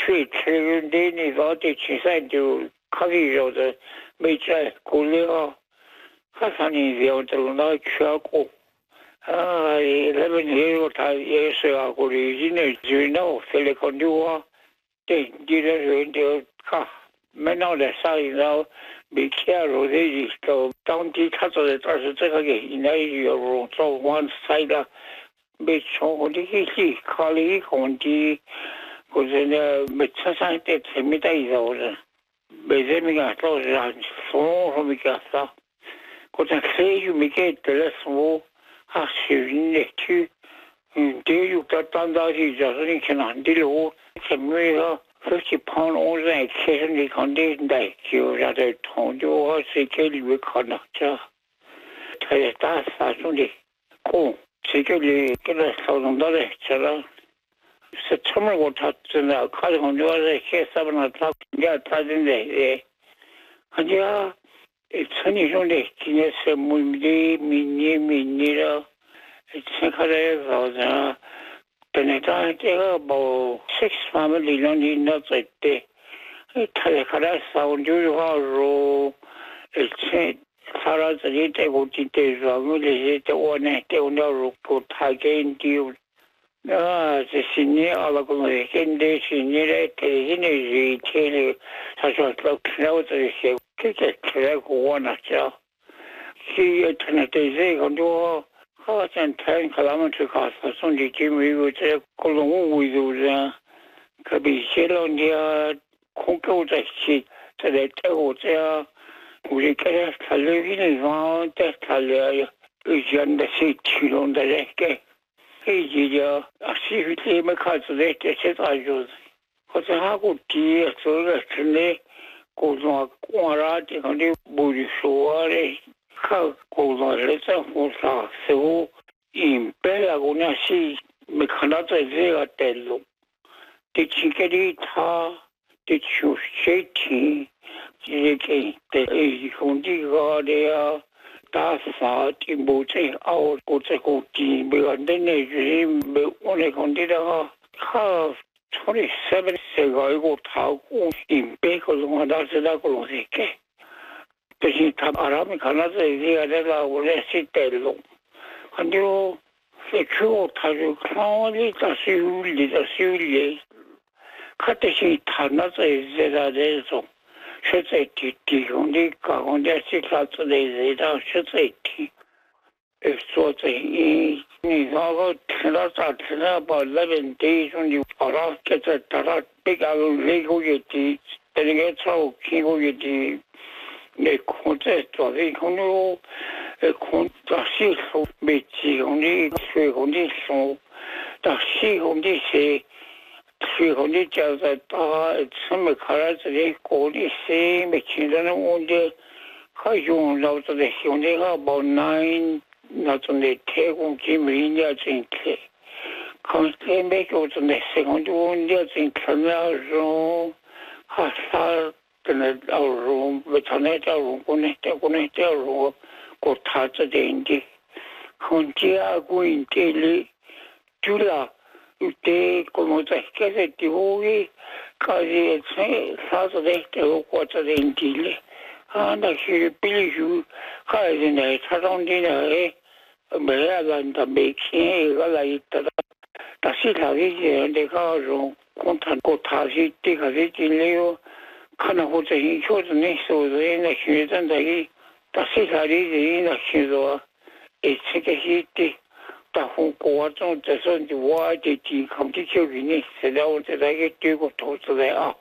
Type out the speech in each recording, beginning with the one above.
去吃的那个的青山就咖啡肉的没在过了，还上你要的那去过。那边也有他也是啊，过的现在就那非得看的话，对，你的人就看，没闹的啥然后没看路的就当地他做的，但是这个应该有做完赛的，没从我的去考虑问题，或者呢没车上的前面的一种人，没这么个做人，说什么个啥，或者可以就没给得了说。学的去，这有个当到去就是你看哪的路，前面个50 pound 我在开始你看的来，就让他同就我谁给里面看到这，他也打啥种的，谁给你给他操纵到的，这了，是出门我他真的看着我就在开什么他他真的人家。村里兄弟今年是明年了，先看来早上，本来他这个冇6方面力量的那在的，他在看来上就是话说，先他那这里在我这里说，我这些在我呢，在我那如果他给丢，那这新年阿拉公司现在新年来，现在热天了，他说到看我这些。这出来过那叫，去他那对这个多，好像谈和他们去考试，兄弟姐妹有这各种维度上，可比些老年空狗在起，在来带我这样，我就给他留一地方，在他了以前的是驱动的那个，以前叫媳妇子没考出来，这些大就是，或者还个第做个真的。各种光然这个的不是说的，和各种的政府上似乎因本来我那是没看到在这个带路，的去给你他的求谁听，这个的工地个的呀，打扫的不在熬，我这个地没有的那就是没我那工地的哈，他。27岁个一个他过因北个龙啊，当时那个龙是给，就是他阿拉们看到这些那个我来是带龙，很多社区他就看我的到修理，看的是他那这些的这种，实在提供的高空的其他之类的，到实在提。说这你那个听到咋听到把那边的兄弟跑到给这打到比较那个月的，那个超几个月的，那空在做的空了，空到西头没几公里，水公里上到西公里是。水公里叫在打，什么看到这里过的是没听到那我的，还用到这里兄弟个把难。那种的太空机没了真开，看这每个种的施工就了真开了容，哈啥跟那到容，不他那到容过呢，到容，过他这点的，看这啊过人这里，除了有的我们在这些地方的，搞些啥子的都过这点的了。那些比如还是呢，他当地呢，没人他没钱，一个来得了，但是他的人那个用光谈过他是这个是进来哟，可能或者你确实那收入那学生在于，但是他的人那学说，这个是的，但从国中这时候就我的健康的教育呢，现在我在那个对过投资来啊。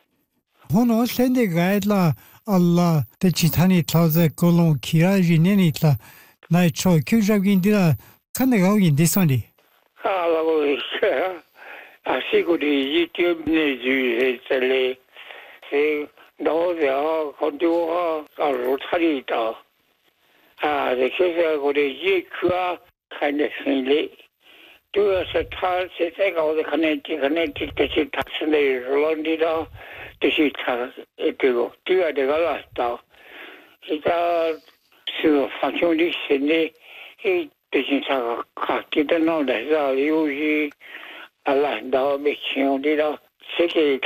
هون سنده قاعدلا الله تجتني تلازه كلون كيا جنيني تلا نايتشو كيوجابين ديلا كان غاوين ديسوندي لا والله أشيكو دي يوتيوب نيجي سلي سي نوزا كنتوها كاروتاري تا ده كيسا كودي يكوا كان سنلي就是他现在搞的可能就是他是那乱的了，就是他这个第二这个了到，现在是方向的现在，就是他看见的脑袋上有些啊烂到没清的了，这个